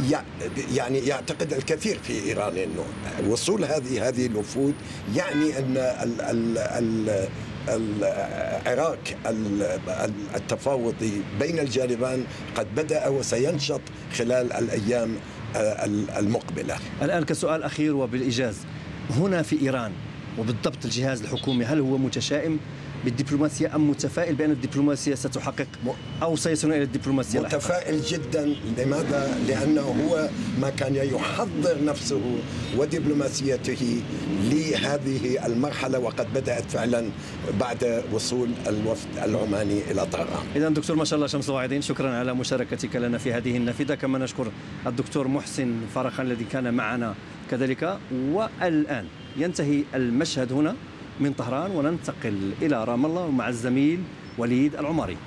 يعني يعتقد الكثير في إيران أنه وصول هذه الوفود يعني أن العراق التفاوضي بين الجانبان قد بدأ وسينشط خلال الأيام المقبلة. الآن كسؤال أخير وبالإيجاز، هنا في إيران وبالضبط الجهاز الحكومي هل هو متشائم بالدبلوماسية أم متفائل بأن الدبلوماسية ستحقق أو سيصل إلى الدبلوماسية؟ متفائل جدا. لماذا؟ لأنه هو ما كان يحضر نفسه ودبلوماسيته لهذه المرحلة، وقد بدأت فعلا بعد وصول الوفد العماني إلى طهران. إذن دكتور ما شاء الله شمس الواعدين، شكرا على مشاركتك لنا في هذه النافذة. كما نشكر الدكتور محسن فرخان الذي كان معنا كذلك. والآن ينتهي المشهد هنا من طهران وننتقل إلى رام الله مع الزميل وليد العماري.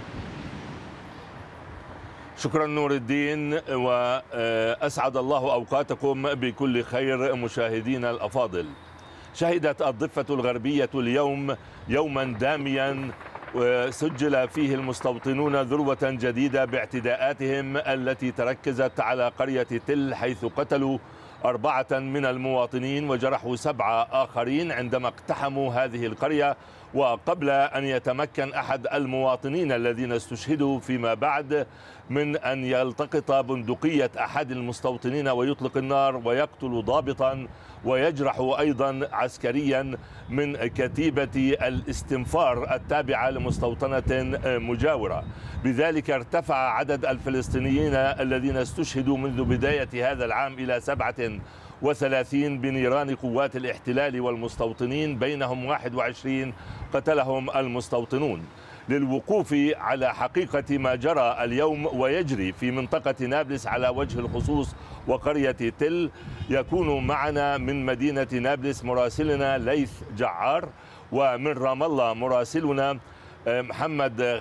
شكرا نور الدين، وأسعد الله أوقاتكم بكل خير مشاهدينا الأفاضل. شهدت الضفة الغربية اليوم يوما داميا وسجل فيه المستوطنون ذروة جديدة باعتداءاتهم التي تركزت على قرية تل، حيث قتلوا 4 من المواطنين وجرحوا 7 آخرين عندما اقتحموا هذه القرية، وقبل أن يتمكن أحد المواطنين الذين استشهدوا فيما بعد من أن يلتقط بندقية أحد المستوطنين ويطلق النار ويقتل ضابطا ويجرح أيضا عسكريا من كتيبة الاستنفار التابعة لمستوطنة مجاورة. بذلك ارتفع عدد الفلسطينيين الذين استشهدوا منذ بداية هذا العام إلى 37 بنيران قوات الاحتلال والمستوطنين، بينهم 21 قتلهم المستوطنون. للوقوف على حقيقة ما جرى اليوم ويجري في منطقة نابلس على وجه الخصوص وقرية تل، يكون معنا من مدينة نابلس مراسلنا ليث جعار، ومن رام الله مراسلنا محمد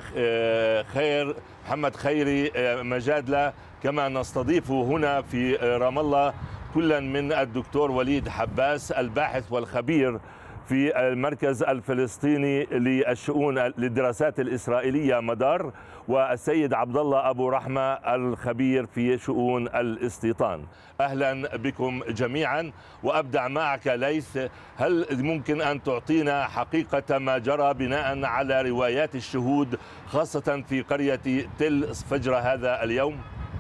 خيري مجادلة. كما نستضيف هنا في رام الله كلا من الدكتور وليد حباس الباحث والخبير في المركز الفلسطيني للدراسات الإسرائيلية مدار، والسيد عبد الله أبو رحمة الخبير في شؤون الاستيطان. أهلا بكم جميعا، وأبدأ معك ليث. هل ممكن أن تعطينا حقيقة ما جرى بناء على روايات الشهود خاصة في قرية تل فجر هذا اليوم؟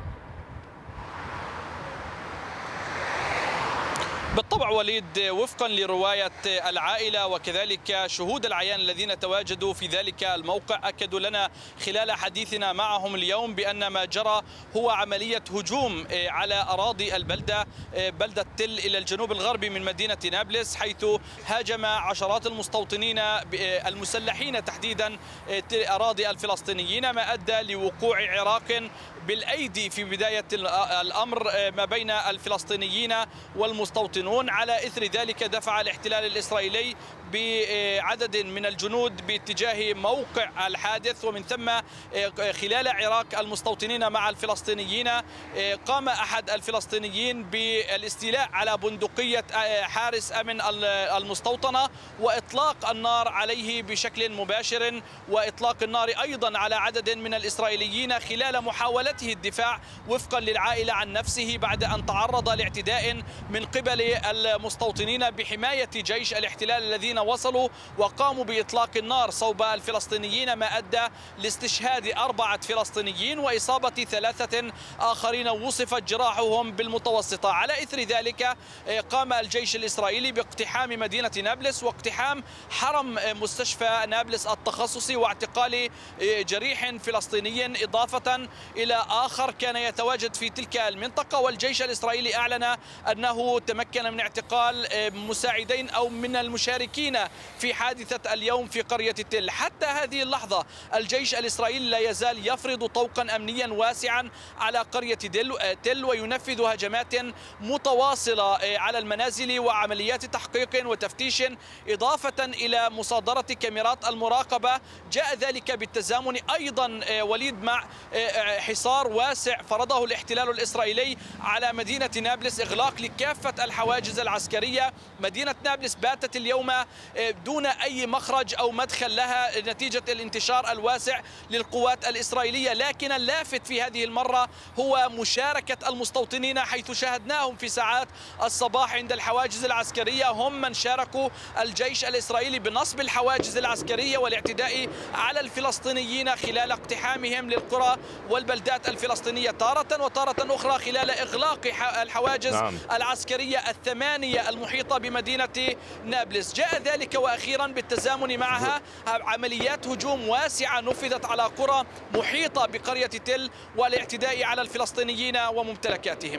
بالطبع وليد، وفقا لرواية العائلة وكذلك شهود العيان الذين تواجدوا في ذلك الموقع، أكدوا لنا خلال حديثنا معهم اليوم بأن ما جرى هو عملية هجوم على أراضي بلدة تل إلى الجنوب الغربي من مدينة نابلس، حيث هاجم عشرات المستوطنين المسلحين تحديدا أراضي الفلسطينيين، ما أدى لوقوع عراق بالأيدي في بداية الأمر ما بين الفلسطينيين والمستوطنين. على إثر ذلك دفع الاحتلال الإسرائيلي بعدد من الجنود باتجاه موقع الحادث، ومن ثم خلال عراك المستوطنين مع الفلسطينيين قام أحد الفلسطينيين بالاستيلاء على بندقية حارس أمن المستوطنة وإطلاق النار عليه بشكل مباشر، وإطلاق النار أيضا على عدد من الإسرائيليين خلال محاولته الدفاع وفقا للعائلة عن نفسه بعد أن تعرض لاعتداء من قبل المستوطنين بحماية جيش الاحتلال الذين وصلوا وقاموا بإطلاق النار صوب الفلسطينيين، ما أدى لاستشهاد 4 فلسطينيين وإصابة 3 آخرين وصفت جراحهم بالمتوسطة. على إثر ذلك قام الجيش الإسرائيلي باقتحام مدينة نابلس واقتحام حرم مستشفى نابلس التخصصي واعتقال جريح فلسطيني إضافة إلى آخر كان يتواجد في تلك المنطقة. والجيش الإسرائيلي أعلن أنه تمكن من اعتقال مساعدين أو من المشاركين في حادثة اليوم في قرية تل. حتى هذه اللحظة الجيش الإسرائيلي لا يزال يفرض طوقا أمنيا واسعا على قرية تل وينفذ هجمات متواصلة على المنازل وعمليات تحقيق وتفتيش، إضافة إلى مصادرة كاميرات المراقبة. جاء ذلك بالتزامن أيضا وليد مع حصار حصار واسع فرضه الاحتلال الإسرائيلي على مدينة نابلس، إغلاق لكافة الحواجز العسكرية. مدينة نابلس باتت اليوم دون أي مخرج أو مدخل لها نتيجة الانتشار الواسع للقوات الإسرائيلية. لكن اللافت في هذه المرة هو مشاركة المستوطنين، حيث شاهدناهم في ساعات الصباح عند الحواجز العسكرية هم من شاركوا الجيش الإسرائيلي بنصب الحواجز العسكرية والاعتداء على الفلسطينيين خلال اقتحامهم للقرى والبلدات الفلسطينية تارة، وتارة أخرى خلال إغلاق الحواجز العسكرية الثمانية المحيطة بمدينة نابلس. جاء ذلك وأخيرا بالتزامن معها عمليات هجوم واسعة نفذت على قرى محيطة بقرية تل والاعتداء على الفلسطينيين وممتلكاتهم.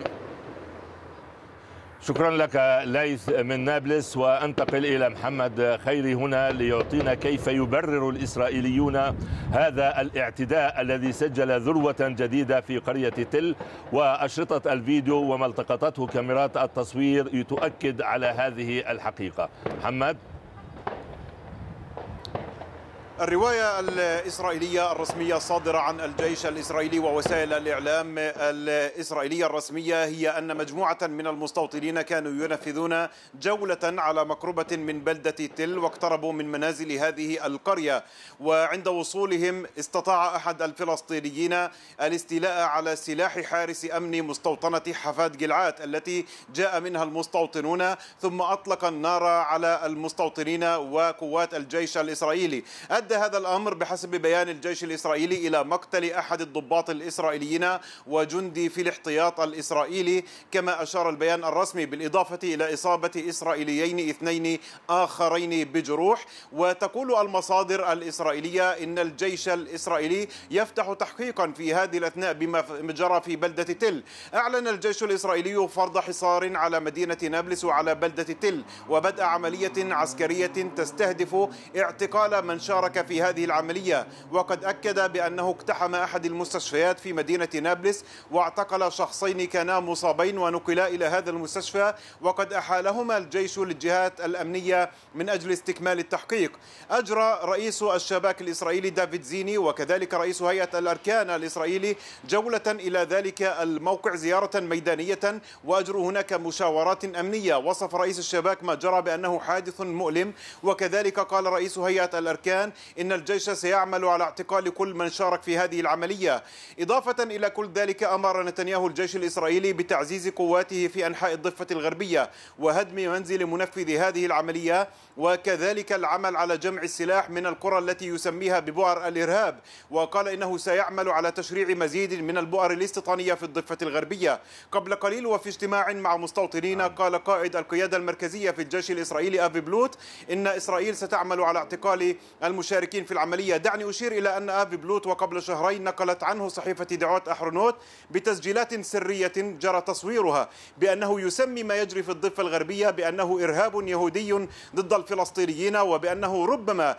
شكرا لك ليث من نابلس، وانتقل إلى محمد خيري هنا ليعطينا كيف يبرر الإسرائيليون هذا الاعتداء الذي سجل ذروة جديدة في قرية تل، وأشرطة الفيديو وما التقطته كاميرات التصوير تؤكد على هذه الحقيقة. محمد. الرواية الإسرائيلية الرسمية الصادرة عن الجيش الإسرائيلي ووسائل الإعلام الإسرائيلية الرسمية هي أن مجموعة من المستوطنين كانوا ينفذون جولة على مقربة من بلدة تل واقتربوا من منازل هذه القرية، وعند وصولهم استطاع أحد الفلسطينيين الاستيلاء على سلاح حارس أمن مستوطنة حفاد جلعاد التي جاء منها المستوطنون، ثم أطلق النار على المستوطنين وقوات الجيش الإسرائيلي. أدى هذا الأمر بحسب بيان الجيش الإسرائيلي إلى مقتل أحد الضباط الإسرائيليين وجندي في الاحتياط الإسرائيلي، كما أشار البيان الرسمي بالإضافة إلى إصابة إسرائيليين 2 آخرين بجروح. وتقول المصادر الإسرائيلية إن الجيش الإسرائيلي يفتح تحقيقا في هذه الأثناء بما جرى في بلدة تل. أعلن الجيش الإسرائيلي فرض حصار على مدينة نابلس وعلى بلدة تل، وبدأ عملية عسكرية تستهدف اعتقال من شارك في هذه العملية، وقد أكد بأنه اقتحم أحد المستشفيات في مدينة نابلس واعتقل شخصين كانا مصابين ونقلا إلى هذا المستشفى، وقد أحالهما الجيش للجهات الأمنية من أجل استكمال التحقيق. أجرى رئيس الشباك الإسرائيلي دافيد زيني وكذلك رئيس هيئة الأركان الإسرائيلي جولة إلى ذلك الموقع زيارة ميدانية، وأجروا هناك مشاورات أمنية. وصف رئيس الشباك ما جرى بأنه حادث مؤلم، وكذلك قال رئيس هيئة الأركان إن الجيش سيعمل على اعتقال كل من شارك في هذه العملية. إضافة إلى كل ذلك أمر نتنياهو الجيش الإسرائيلي بتعزيز قواته في أنحاء الضفة الغربية وهدم منزل منفذ هذه العملية، وكذلك العمل على جمع السلاح من القرى التي يسميها ببؤر الإرهاب، وقال إنه سيعمل على تشريع مزيد من البؤر الاستيطانية في الضفة الغربية. قبل قليل وفي اجتماع مع مستوطنين قال قائد القيادة المركزية في الجيش الإسرائيلي أفي بلوت إن إسرائيل ستعمل على اعتقال المشاركين في العملية. دعني أشير إلى أن أفي بلوت وقبل شهرين نقلت عنه صحيفة دعوات أحرنوت بتسجيلات سرية جرى تصويرها بأنه يسمي ما يجري في الضفة الغربية بأنه إرهاب يهودي ضد الفلسطينيين، وبأنه ربما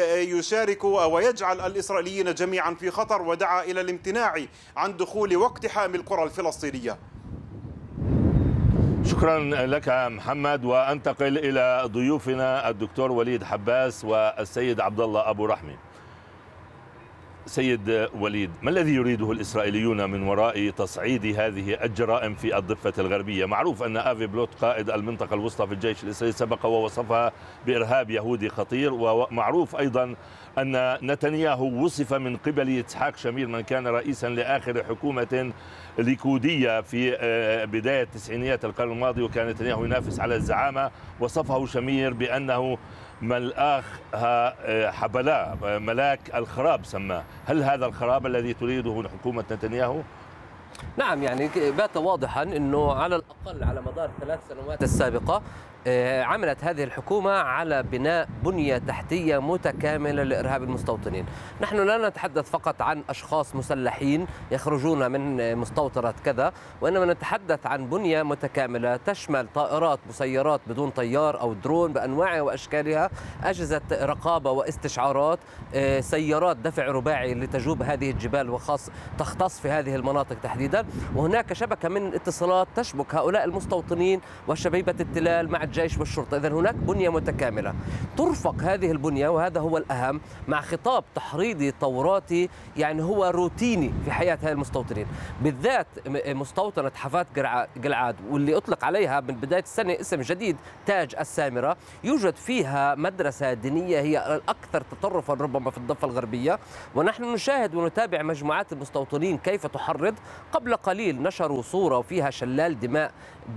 يشارك ويجعل الإسرائيليين جميعا في خطر، ودعا إلى الامتناع عن دخول واقتحام القرى الفلسطينية. شكرا لك محمد، وانتقل الى ضيوفنا الدكتور وليد حباس والسيد عبد الله ابو رحمي. سيد وليد، ما الذي يريده الإسرائيليون من وراء تصعيد هذه الجرائم في الضفة الغربية؟ معروف أن أفي بلوت قائد المنطقة الوسطى في الجيش الإسرائيلي سبق ووصفها بإرهاب يهودي خطير، ومعروف أيضا أن نتنياهو وصف من قبل إسحاق شمير من كان رئيسا لآخر حكومة ليكودية في بداية تسعينيات القرن الماضي، وكان نتنياهو ينافس على الزعامة، وصفه شمير بأنه ملآخها حبلا، ملاك الخراب سماه. هل هذا الخراب الذي تريده حكومة نتنياهو؟ نعم، يعني بات واضحا أنه على الأقل على مدار 3 سنوات السابقة عملت هذه الحكومة على بناء بنية تحتية متكاملة لإرهاب المستوطنين. نحن لا نتحدث فقط عن أشخاص مسلحين يخرجون من مستوطنة كذا، وإنما نتحدث عن بنية متكاملة تشمل طائرات مسيرات بدون طيار أو درون بأنواعها وأشكالها، أجهزة رقابة واستشعارات، سيارات دفع رباعي لتجوب هذه الجبال وخاص تختص في هذه المناطق تحديدا، وهناك شبكة من الاتصالات تشبك هؤلاء المستوطنين وشبيبة التلال مع الجيش الجيش والشرطة. إذن هناك بنية متكاملة ترفق هذه البنية، وهذا هو الأهم، مع خطاب تحريضي توراتي يعني هو روتيني في حياة هؤلاء المستوطنين، بالذات مستوطنة حفات قلعاد واللي أطلق عليها من بداية السنة اسم جديد تاج السامرة. يوجد فيها مدرسة دينية هي الأكثر تطرفا ربما في الضفة الغربية، ونحن نشاهد ونتابع مجموعات المستوطنين كيف تحرض. قبل قليل نشروا صورة وفيها شلال دماء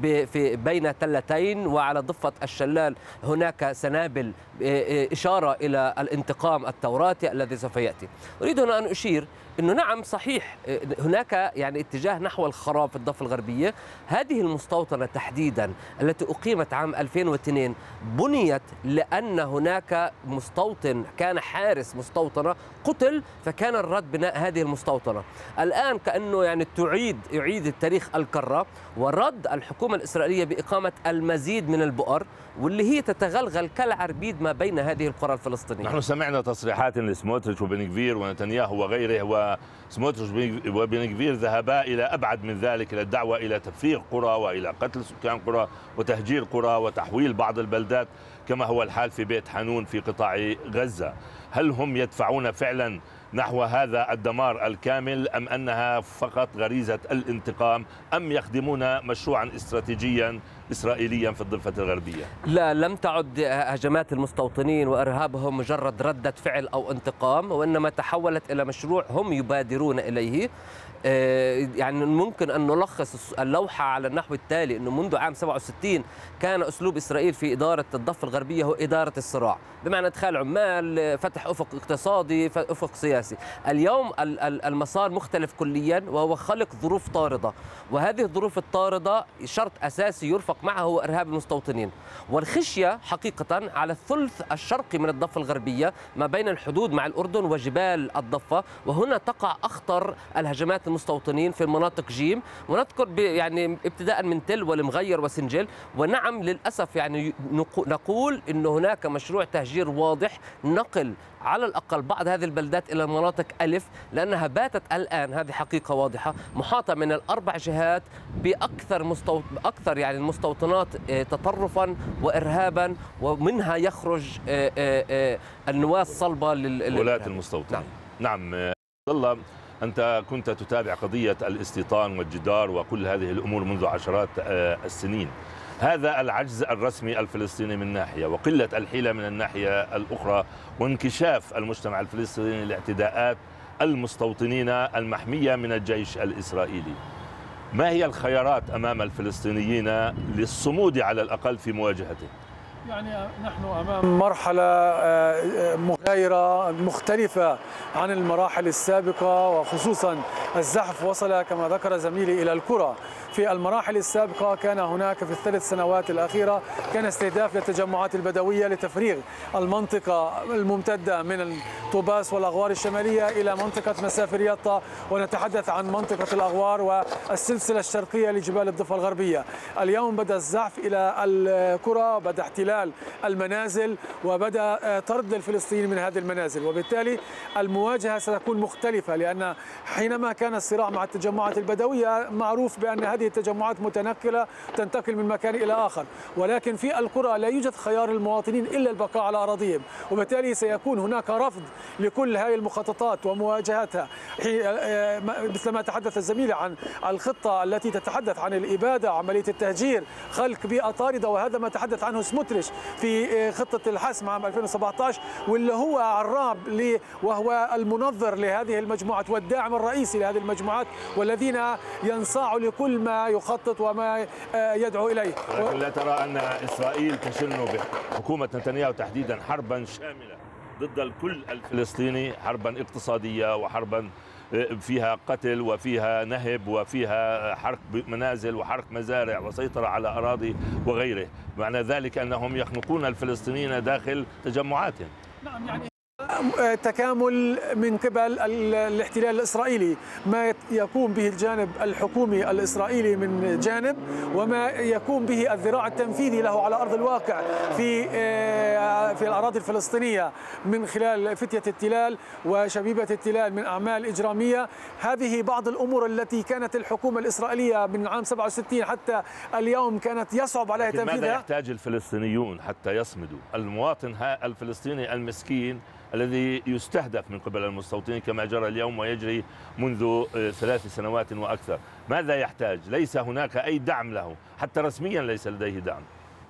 بين تلتين، وعلى ضفة الشلال هناك سنابل إشارة إلى الانتقام التوراتي الذي سوف يأتي. أريد هنا أن أشير أنه نعم صحيح هناك يعني اتجاه نحو الخراب في الضفة الغربية. هذه المستوطنة تحديدا التي أقيمت عام 2002 بنيت لأن هناك مستوطن كان حارس مستوطنة قتل، فكان الرد بناء هذه المستوطنة. الآن كأنه يعني يعيد التاريخ الكرة، ورد الحكومة الإسرائيلية بإقامة المزيد من البؤر، واللي هي تتغلغل كالعربيد ما بين هذه القرى الفلسطينية. نحن سمعنا تصريحات لسموتريتش وبن غفير ونتنياهو وغيره، وسموتريتش وبن غفير ذهبا إلى أبعد من ذلك، إلى الدعوة إلى تفريغ قرى وإلى قتل سكان قرى وتهجير قرى وتحويل بعض البلدات كما هو الحال في بيت حانون في قطاع غزة. هل هم يدفعون فعلا نحو هذا الدمار الكامل، أم أنها فقط غريزة الانتقام، أم يخدمون مشروعا استراتيجيا إسرائيليا في الضفة الغربية؟ لا، لم تعد هجمات المستوطنين وإرهابهم مجرد ردة فعل أو انتقام، وإنما تحولت إلى مشروع هم يبادرون إليه. يعني ممكن أن نلخص اللوحة على النحو التالي: أنه منذ عام 67 كان أسلوب إسرائيل في إدارة الضفة الغربية هو إدارة الصراع، بمعنى إدخال عمال، فتح أفق اقتصادي، أفق سياسي. اليوم المسار مختلف كليا، وهو خلق ظروف طاردة، وهذه الظروف الطاردة شرط أساسي يرفق معه هو إرهاب المستوطنين. والخشية حقيقة على الثلث الشرقي من الضفة الغربية ما بين الحدود مع الأردن وجبال الضفة، وهنا تقع أخطر الهجمات المستوطنين في المناطق جيم، ونذكر يعني ابتداء من تل والمغير وسنجل. ونعم للأسف يعني نقول أن هناك مشروع تهجير واضح، نقل على الأقل بعض هذه البلدات إلى المناطق ألف، لأنها باتت الآن، هذه حقيقة واضحة، محاطة من الأربع جهات بأكثر يعني المستوطنات تطرفا وإرهابا، ومنها يخرج النواة الصلبة ولاة المستوطنين. نعم الله، أنت كنت تتابع قضية الاستيطان والجدار وكل هذه الأمور منذ عشرات السنين. هذا العجز الرسمي الفلسطيني من ناحية، وقلة الحيلة من الناحية الأخرى، وانكشاف المجتمع الفلسطيني لاعتداءات المستوطنين المحمية من الجيش الإسرائيلي. ما هي الخيارات أمام الفلسطينيين للصمود على الأقل في مواجهته؟ يعني نحن أمام مرحلة مغايرة مختلفة عن المراحل السابقة، وخصوصا الزحف وصل كما ذكر زميلي إلى القرى. في المراحل السابقة كان هناك في الثلاث سنوات الأخيرة كان استهداف للتجمعات البدوية لتفريغ المنطقة الممتدة من الطوباس والأغوار الشمالية إلى منطقة مسافر يطا، ونتحدث عن منطقة الأغوار والسلسلة الشرقية لجبال الضفة الغربية. اليوم بدأ الزحف إلى القرى، بدأ احتلال المنازل، وبدأ طرد الفلسطينيين من هذه المنازل، وبالتالي المواجهة ستكون مختلفة، لأن حينما كان الصراع مع التجمعات البدوية معروف بأن هذه التجمعات متنقلة تنتقل من مكان إلى آخر، ولكن في القرى لا يوجد خيار المواطنين إلا البقاء على أراضيهم، وبالتالي سيكون هناك رفض لكل هذه المخططات ومواجهتها. مثل ما تحدث الزميل عن الخطة التي تتحدث عن الإبادة، عملية التهجير، خلق بيئة طاردة، وهذا ما تحدث عنه سموتريتش في خطة الحسم عام 2017، واللي هو عراب وهو المنظر لهذه المجموعات والداعم الرئيسي لهذه المجموعات، والذين ينصاعوا لكل ما يخطط وما يدعو إليه. ولكن لا ترى أن إسرائيل تشن بحكومة نتنياهو تحديدا حربا شاملة ضد الكل الفلسطيني، حربا اقتصادية وحربا فيها قتل وفيها نهب وفيها حرق منازل وحرق مزارع وسيطرة على أراضي وغيره، معنى ذلك أنهم يخنقون الفلسطينيين داخل تجمعاتهم. نعم، يعني تكامل من قبل الاحتلال الإسرائيلي، ما يقوم به الجانب الحكومي الإسرائيلي من جانب، وما يقوم به الذراع التنفيذي له على أرض الواقع في الأراضي الفلسطينية من خلال فتية التلال وشبيبة التلال من أعمال إجرامية. هذه بعض الأمور التي كانت الحكومة الإسرائيلية من عام 67 حتى اليوم كانت يصعب عليها تنفيذها. ماذا يحتاج الفلسطينيون حتى يصمدوا؟ المواطن الفلسطيني المسكين الذي يستهدف من قبل المستوطنين كما جرى اليوم ويجري منذ 3 سنوات وأكثر، ماذا يحتاج؟ ليس هناك أي دعم له، حتى رسميا ليس لديه دعم.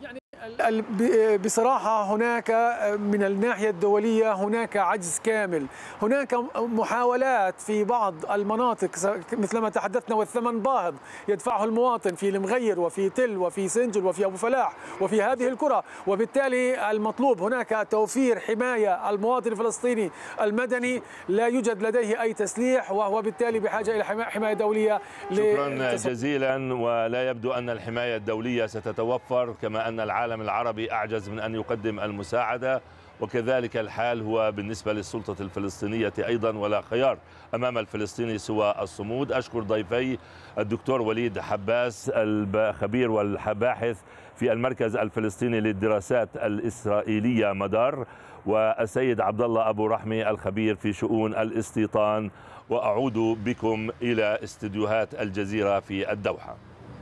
بصراحة هناك من الناحية الدولية هناك عجز كامل، هناك محاولات في بعض المناطق مثلما تحدثنا، والثمن باهظ يدفعه المواطن في المغير وفي تل وفي سنجل وفي أبو فلاح وفي هذه القرى، وبالتالي المطلوب هناك توفير حماية المواطن الفلسطيني المدني لا يوجد لديه أي تسليح، وهو بالتالي بحاجة إلى حماية دولية. شكرا جزيلا. ولا يبدو أن الحماية الدولية ستتوفر، كما أن العالم العربي أعجز من أن يقدم المساعدة، وكذلك الحال هو بالنسبة للسلطة الفلسطينية أيضا، ولا خيار أمام الفلسطيني سوى الصمود. أشكر ضيفي الدكتور وليد حباس الخبير والباحث في المركز الفلسطيني للدراسات الإسرائيلية مدار، والسيد عبد الله أبو رحمي الخبير في شؤون الاستيطان، وأعود بكم إلى استديوهات الجزيرة في الدوحة.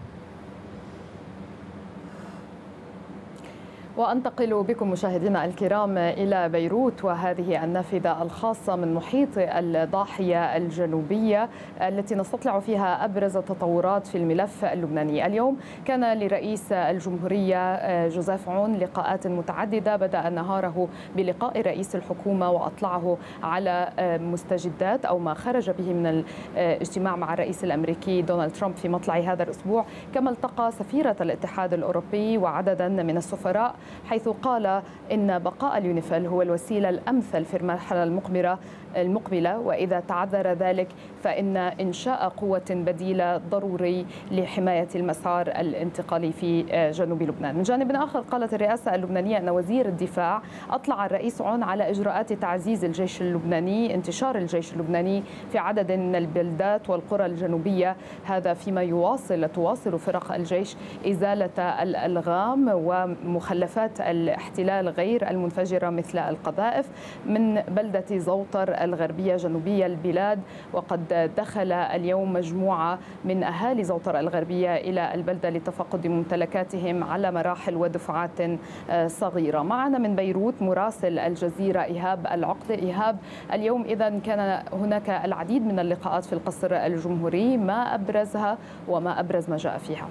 وأنتقل بكم مشاهدينا الكرام إلى بيروت، وهذه النافذة الخاصة من محيط الضاحية الجنوبية التي نستطلع فيها أبرز التطورات في الملف اللبناني. اليوم كان لرئيس الجمهورية جوزيف عون لقاءات متعددة، بدأ نهاره بلقاء رئيس الحكومة وأطلعه على مستجدات أو ما خرج به من الاجتماع مع الرئيس الأمريكي دونالد ترامب في مطلع هذا الأسبوع، كما التقى سفيرة الاتحاد الأوروبي وعددا من السفراء، حيث قال إن بقاء اليونيفيل هو الوسيلة الأمثل في المرحلة المقبلة، وإذا تعذر ذلك فإن إنشاء قوة بديلة ضروري لحماية المسار الانتقالي في جنوب لبنان. من جانب آخر، قالت الرئاسة اللبنانية أن وزير الدفاع أطلع الرئيس عون على إجراءات تعزيز الجيش اللبناني، انتشار الجيش اللبناني في عدد من البلدات والقرى الجنوبية، هذا فيما تواصل فرق الجيش إزالة الألغام ومخلفات الاحتلال غير المنفجرة مثل القذائف من بلدة زوطر الغربية جنوبية البلاد. وقد دخل اليوم مجموعة من أهالي زوطر الغربية إلى البلدة لتفقد ممتلكاتهم على مراحل ودفعات صغيرة. معنا من بيروت مراسل الجزيرة إيهاب العقدة. إيهاب، اليوم إذن كان هناك العديد من اللقاءات في القصر الجمهوري، ما أبرزها وما أبرز ما جاء فيها؟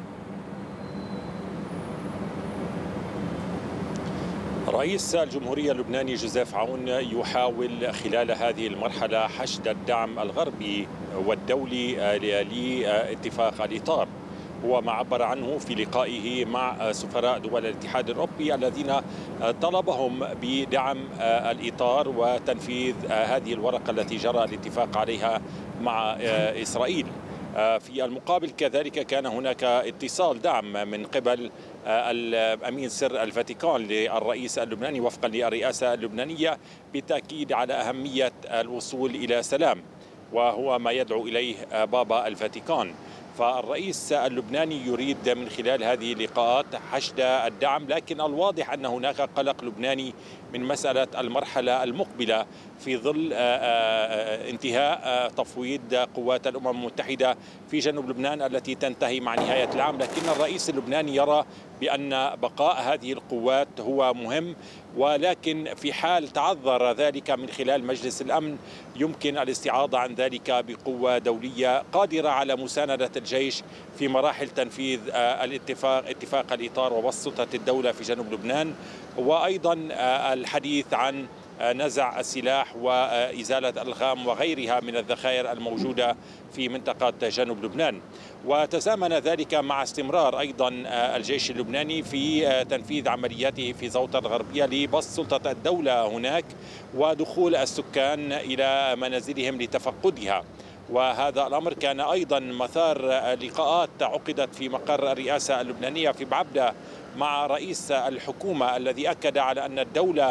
رئيس الجمهورية اللبناني جوزيف عون يحاول خلال هذه المرحلة حشد الدعم الغربي والدولي لاتفاق الإطار، هو ما عبر عنه في لقائه مع سفراء دول الاتحاد الأوروبي الذين طلبهم بدعم الإطار وتنفيذ هذه الورقة التي جرى الاتفاق عليها مع إسرائيل. في المقابل كذلك كان هناك اتصال دعم من قبل الأمين سر الفاتيكان للرئيس اللبناني وفقا للرئاسة اللبنانية بالتأكيد على أهمية الوصول إلى سلام، وهو ما يدعو إليه بابا الفاتيكان. فالرئيس اللبناني يريد من خلال هذه اللقاءات حشد الدعم، لكن الواضح أن هناك قلق لبناني من مسألة المرحلة المقبلة في ظل انتهاء تفويض قوات الأمم المتحدة في جنوب لبنان التي تنتهي مع نهاية العام. لكن الرئيس اللبناني يرى بأن بقاء هذه القوات هو مهم، ولكن في حال تعذر ذلك من خلال مجلس الأمن يمكن الاستعاضة عن ذلك بقوة دولية قادرة على مساندة الجيش في مراحل تنفيذ اتفاق الإطار ووسطة الدولة في جنوب لبنان، وأيضا الحديث عن نزع السلاح وإزالة الألغام وغيرها من الذخائر الموجودة في منطقة جنوب لبنان. وتزامن ذلك مع استمرار أيضا الجيش اللبناني في تنفيذ عملياته في زوطة الغربية لبسط سلطة الدولة هناك ودخول السكان إلى منازلهم لتفقدها. وهذا الأمر كان أيضا مثار لقاءات عقدت في مقر الرئاسة اللبنانية في بعبدة مع رئيس الحكومة الذي أكد على أن الدولة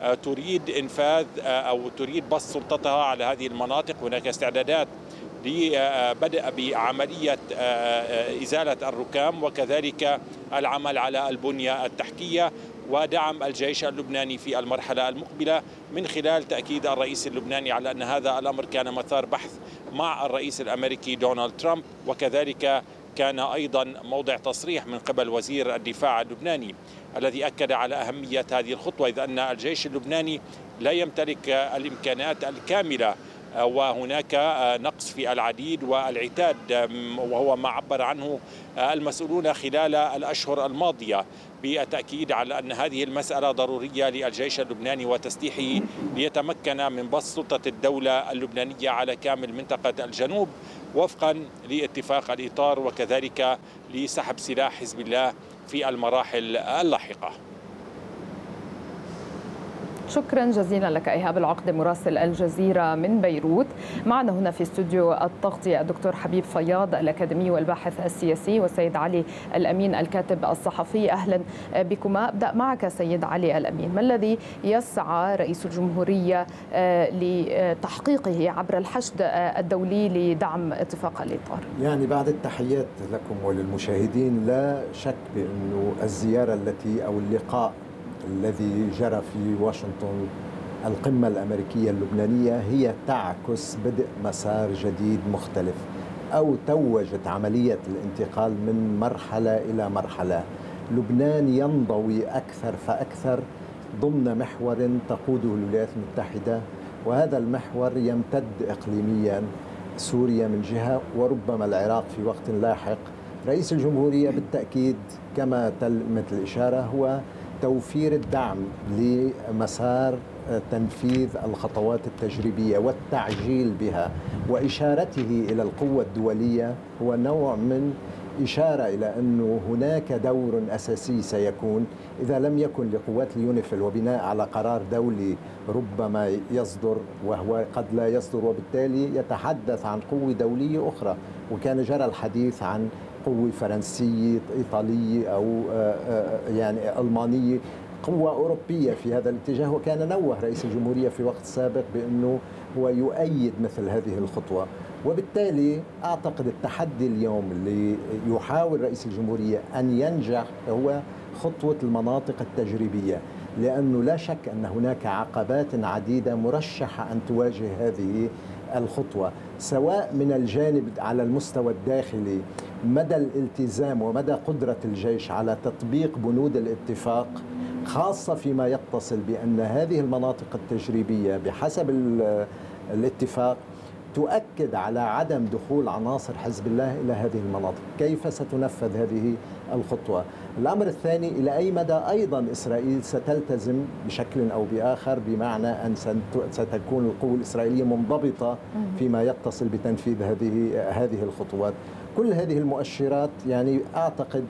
تريد إنفاذ أو تريد بسط سلطتها على هذه المناطق. هناك استعدادات لبدء بعملية إزالة الركام وكذلك العمل على البنية التحتية ودعم الجيش اللبناني في المرحلة المقبلة، من خلال تأكيد الرئيس اللبناني على أن هذا الأمر كان مثار بحث مع الرئيس الأمريكي دونالد ترامب، وكذلك كان أيضا موضع تصريح من قبل وزير الدفاع اللبناني الذي أكد على أهمية هذه الخطوة، إذ أن الجيش اللبناني لا يمتلك الإمكانات الكاملة وهناك نقص في العديد والعتاد، وهو ما عبر عنه المسؤولون خلال الأشهر الماضية، بالتأكيد على أن هذه المسألة ضرورية للجيش اللبناني وتسليحه ليتمكن من بسط سلطة الدولة اللبنانية على كامل منطقة الجنوب وفقا لاتفاق الإطار، وكذلك لسحب سلاح حزب الله في المراحل اللاحقة. شكرا جزيلا لك إيهاب العقدة مراسل الجزيرة من بيروت. معنا هنا في استوديو التغطية الدكتور حبيب فياض الأكاديمي والباحث السياسي، وسيد علي الأمين الكاتب الصحفي. أهلا بكما. أبدأ معك سيد علي الأمين، ما الذي يسعى رئيس الجمهورية لتحقيقه عبر الحشد الدولي لدعم اتفاق الإطار؟ يعني بعد التحيات لكم وللمشاهدين، لا شك بأنه الزيارة التي أو اللقاء الذي جرى في واشنطن، القمة الأمريكية اللبنانية، هي تعكس بدء مسار جديد مختلف، أو توجت عملية الانتقال من مرحلة إلى مرحلة. لبنان ينضوي أكثر فأكثر ضمن محور تقوده الولايات المتحدة، وهذا المحور يمتد إقليميا، سوريا من جهة وربما العراق في وقت لاحق. رئيس الجمهورية بالتأكيد كما تمت الإشارة هو توفير الدعم لمسار تنفيذ الخطوات التجريبية والتعجيل بها، وإشارته إلى القوة الدولية هو نوع من إشارة إلى أنه هناك دور أساسي سيكون إذا لم يكن لقوات اليونيفيل، وبناء على قرار دولي ربما يصدر وهو قد لا يصدر، وبالتالي يتحدث عن قوة دولية أخرى. وكان جرى الحديث عن قوة فرنسية، إيطالية، أو يعني ألمانية، قوة أوروبية في هذا الاتجاه. وكان نوه رئيس الجمهورية في وقت سابق بأنه هو يؤيد مثل هذه الخطوة. وبالتالي أعتقد التحدي اليوم اللي يحاول رئيس الجمهورية أن ينجح هو خطوة المناطق التجريبية، لأنه لا شك أن هناك عقبات عديدة مرشحة أن تواجه هذه الخطوة، سواء من الجانب على المستوى الداخلي مدى الالتزام ومدى قدرة الجيش على تطبيق بنود الاتفاق، خاصة فيما يتصل بأن هذه المناطق التجريبية بحسب الاتفاق تؤكد على عدم دخول عناصر حزب الله إلى هذه المناطق. كيف ستنفذ هذه الخطوة؟ الأمر الثاني، إلى أي مدى أيضا إسرائيل ستلتزم بشكل أو بآخر، بمعنى أن ستكون القوة الإسرائيلية منضبطة فيما يتصل بتنفيذ هذه الخطوات. كل هذه المؤشرات يعني أعتقد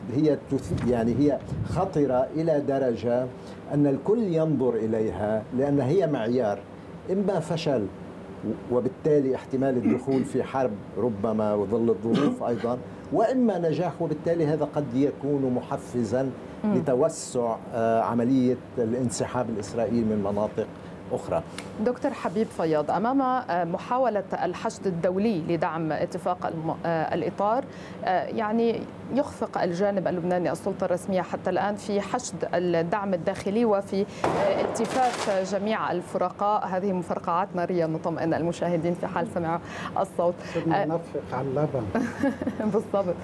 هي خطرة إلى درجة أن الكل ينظر إليها، لأن هي معيار إما فشل وبالتالي احتمال الدخول في حرب ربما وظل الظروف أيضا، وإما نجاح، وبالتالي هذا قد يكون محفزا لتوسع عملية الانسحاب الإسرائيلي من مناطق أخرى. دكتور حبيب فياض، أمام محاولة الحشد الدولي لدعم اتفاق الإطار، يعني يخفق الجانب اللبناني السلطة الرسمية حتى الآن في حشد الدعم الداخلي وفي التفاف جميع الفرقاء. هذه مفرقعات نارية نطمئن المشاهدين في حال سمعوا الصوت. نفق على اللبن. بالضبط.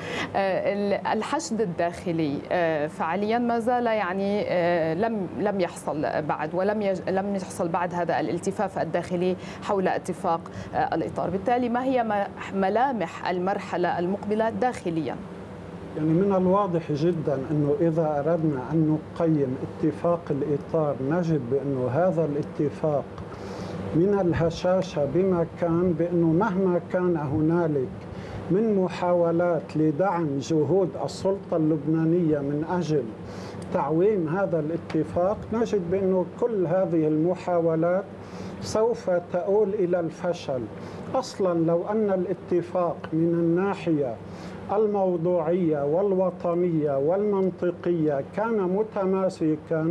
الحشد الداخلي فعليا ما زال يعني لم يحصل بعد، لم يحصل بعد هذا الالتفاف الداخلي حول اتفاق الإطار. بالتالي ما هي ملامح المرحلة المقبلة داخليا؟ يعني من الواضح جدا أنه إذا أردنا أن نقيم اتفاق الإطار نجد بأنه هذا الاتفاق من الهشاشة بما كان، بأنه مهما كان هنالك من محاولات لدعم جهود السلطة اللبنانية من أجل تعويم هذا الاتفاق، نجد بأنه كل هذه المحاولات سوف تؤول إلى الفشل. أصلا لو أن الاتفاق من الناحية الموضوعية والوطنية والمنطقية كان متماسكا،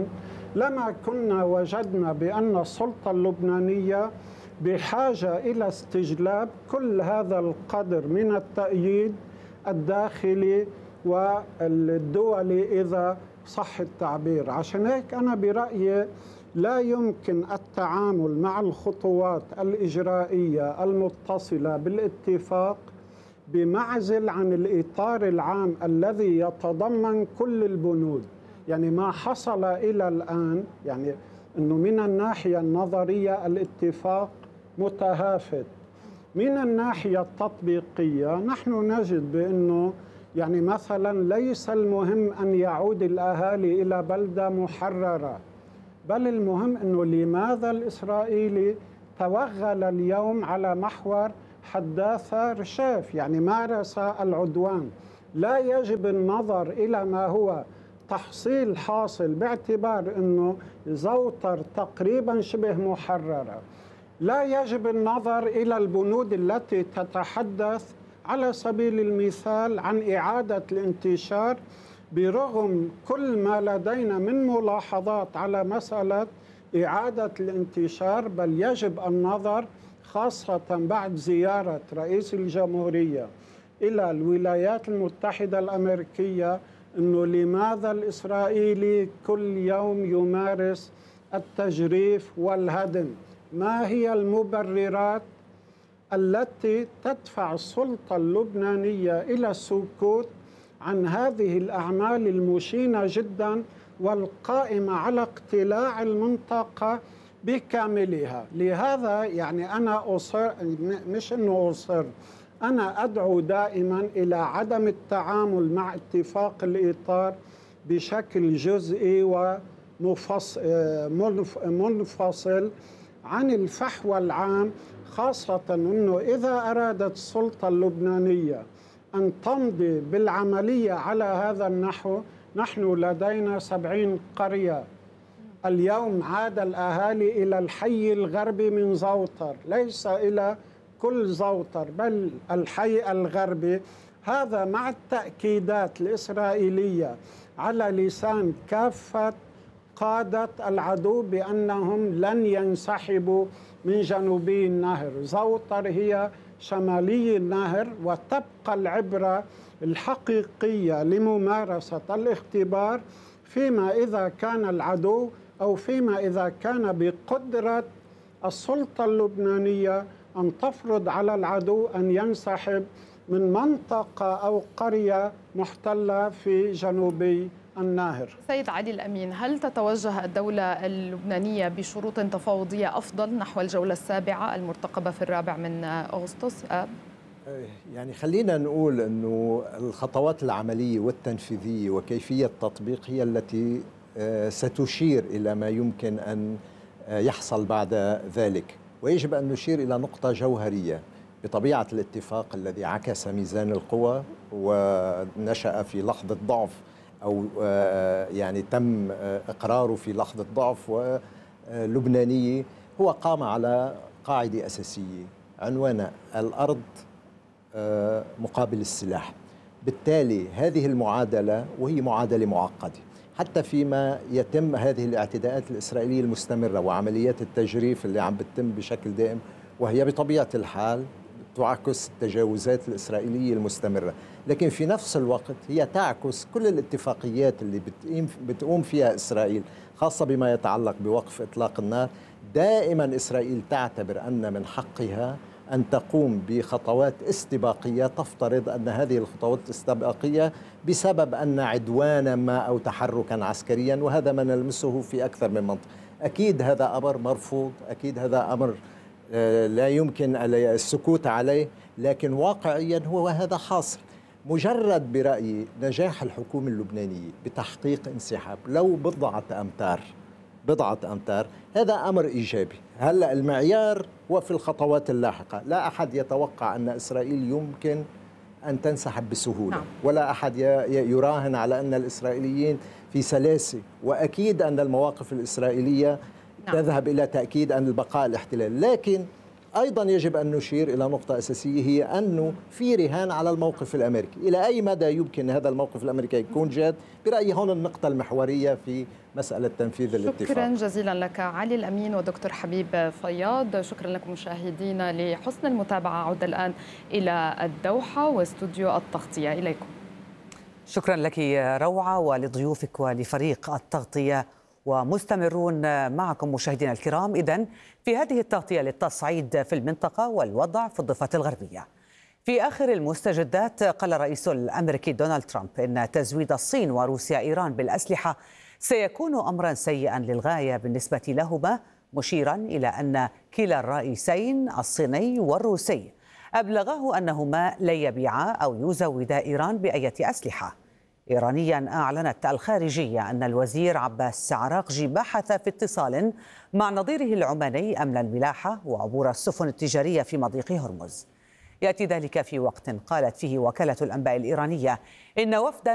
لما كنا وجدنا بأن السلطة اللبنانية بحاجة إلى استجلاب كل هذا القدر من التأييد الداخلي والدولي إذا صح التعبير. عشان هيك أنا برأيي لا يمكن التعامل مع الخطوات الإجرائية المتصلة بالاتفاق بمعزل عن الإطار العام الذي يتضمن كل البنود. يعني ما حصل إلى الآن يعني أنه من الناحية النظرية الاتفاق متهافت، من الناحية التطبيقية نحن نجد بأنه يعني مثلا ليس المهم أن يعود الأهالي إلى بلدة محررة، بل المهم أنه لماذا الإسرائيلي توغل اليوم على محور حداثة رشاف، يعني مارس العدوان. لا يجب النظر إلى ما هو تحصيل حاصل باعتبار أنه زوطر تقريبا شبه محررة. لا يجب النظر إلى البنود التي تتحدث على سبيل المثال عن إعادة الانتشار برغم كل ما لدينا من ملاحظات على مسألة إعادة الانتشار، بل يجب النظر خاصة بعد زيارة رئيس الجمهورية إلى الولايات المتحدة الأمريكية أنه لماذا الإسرائيلي كل يوم يمارس التجريف والهدم؟ ما هي المبررات التي تدفع السلطة اللبنانية إلى السكوت عن هذه الأعمال المشينة جدا والقائمة على اقتلاع المنطقة بكاملها؟ لهذا يعني أنا أصر، مش أنه أصر، أنا أدعو دائما إلى عدم التعامل مع اتفاق الإطار بشكل جزئي ومنفصل عن الفحوى العام، خاصة أنه إذا أرادت السلطة اللبنانية أن تمضي بالعملية على هذا النحو، نحن لدينا 70 قرية. اليوم عاد الأهالي إلى الحي الغربي من زوطر، ليس إلى كل زوطر بل الحي الغربي. هذا مع التأكيدات الإسرائيلية على لسان كافة قادة العدو بأنهم لن ينسحبوا من جنوبي النهر. زوطر هي شمالي النهر، وتبقى العبرة الحقيقية لممارسة الاختبار فيما إذا كان العدو أو فيما إذا كان بقدرة السلطة اللبنانية أن تفرض على العدو أن ينسحب من منطقة أو قرية محتلة في جنوبي الناهر. سيد علي الأمين، هل تتوجه الدولة اللبنانية بشروط تفاوضية أفضل نحو الجولة السابعة المرتقبة في 4 من أغسطس آب؟ يعني خلينا نقول أنه الخطوات العملية والتنفيذية وكيفية التطبيق هي التي ستشير إلى ما يمكن أن يحصل بعد ذلك. ويجب أن نشير إلى نقطة جوهرية بطبيعة الاتفاق الذي عكس ميزان القوى ونشأ في لحظة ضعف أو يعني تم إقراره في لحظة ضعف ولبنانية. هو قام على قاعدة أساسية عنوانها الأرض مقابل السلاح. بالتالي هذه المعادلة، وهي معادلة معقدة حتى فيما يتم هذه الاعتداءات الإسرائيلية المستمرة وعمليات التجريف اللي عم بتتم بشكل دائم، وهي بطبيعة الحال تعكس التجاوزات الإسرائيلية المستمرة، لكن في نفس الوقت هي تعكس كل الاتفاقيات اللي بتقوم فيها إسرائيل، خاصة بما يتعلق بوقف إطلاق النار. دائما إسرائيل تعتبر أن من حقها أن تقوم بخطوات استباقية تفترض أن هذه الخطوات استباقية بسبب أن عدوانا ما أو تحركا عسكريا، وهذا ما نلمسه في أكثر من منطقة. أكيد هذا أمر مرفوض، أكيد هذا أمر لا يمكن السكوت عليه، لكن واقعيا هو هذا حاصل. مجرد برأيي نجاح الحكومة اللبنانية بتحقيق انسحاب لو بضعة أمتار هذا أمر إيجابي. هلأ المعيار هو في الخطوات اللاحقة. لا أحد يتوقع أن إسرائيل يمكن أن تنسحب بسهولة، ولا أحد يراهن على أن الإسرائيليين في سلاسة، وأكيد أن المواقف الإسرائيلية تذهب إلى تأكيد أن البقاء الاحتلال. لكن أيضا يجب أن نشير إلى نقطة أساسية، هي أنه في رهان على الموقف الأمريكي. إلى أي مدى يمكن هذا الموقف الأمريكي يكون جاد؟ برأيي هون النقطة المحورية في مسألة تنفيذ الاتفاق. شكرا جزيلا لك علي الأمين ودكتور حبيب فياض. شكرا لكم مشاهدينا لحسن المتابعة. عود الآن إلى الدوحة واستوديو التغطية، إليكم. شكرا لك روعة ولضيوفك ولفريق التغطية، ومستمرون معكم مشاهدينا الكرام إذن في هذه التغطية للتصعيد في المنطقة والوضع في الضفة الغربية. في آخر المستجدات قال الرئيس الأمريكي دونالد ترامب إن تزويد الصين وروسيا إيران بالأسلحة سيكون أمرا سيئا للغاية بالنسبة لهما، مشيرا إلى أن كلا الرئيسين الصيني والروسي أبلغاه أنهما لن يبيعا أو يزودا إيران بأية أسلحة. إيرانيا أعلنت الخارجية أن الوزير عباس عراقجي بحث في اتصال مع نظيره العماني أمن الملاحة وعبور السفن التجارية في مضيق هرمز. يأتي ذلك في وقت قالت فيه وكالة الأنباء الإيرانية إن وفدا